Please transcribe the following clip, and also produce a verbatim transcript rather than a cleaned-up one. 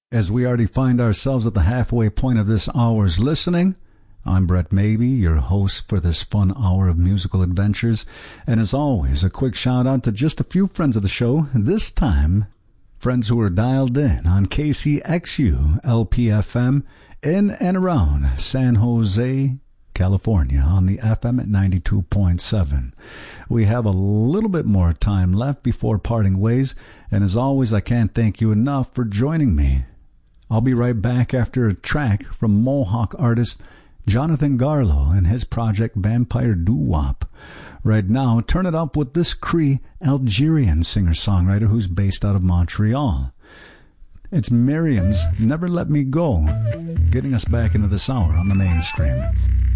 As we already find ourselves at the halfway point of this hour's listening, I'm Brett Mabey, your host for this fun hour of musical adventures. And as always, a quick shout out to just a few friends of the show. This time, friends who are dialed in on K C X U L P F M in and around San Jose, California on the F M at ninety-two point seven. We have a little bit more time left before parting ways, and as always, I can't thank you enough for joining me. I'll be right back after a track from Mohawk artist Jonathan Garlow and his project Vampire Doo-Wop. Right now, turn it up with this Cree Algerian singer-songwriter who's based out of Montreal. It's Miriam's Never Let Me Go, getting us back into this hour on the mainstream.